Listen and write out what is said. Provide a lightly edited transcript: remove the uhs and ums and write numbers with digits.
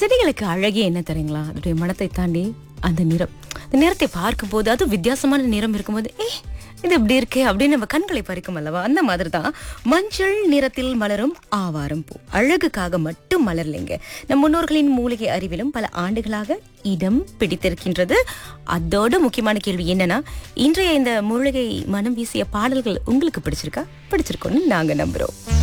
செடிகளுக்கு அழகே என்ன தெரியுங்களா? அதோடைய மனத்தை தாண்டி அந்த நிறம். அந்த நிறத்தை பார்க்கும்போது அது வித்தியாசமான நிறம் இருக்கும்போது இது இப்படி இருக்கே அப்படின்னு நம்ம கண்களை பறிக்கும் அல்லவா? அந்த மாதிரி தான் மஞ்சள் நிறத்தில் மலரும் ஆவாரம் பூ அழகுக்காக மட்டும் மலர்லைங்க. நம் முன்னோர்களின் மூலிகை அறிவிலும் பல ஆண்டுகளாக இடம் பிடித்திருக்கின்றது. அதோட முக்கியமான கேள்வி என்னன்னா, இன்றைய இந்த மூலிகை மனம் வீசிய பாடல்கள் உங்களுக்கு பிடிச்சிருக்கா? பிடிச்சிருக்கோன்னு நாங்க நம்புறோம்.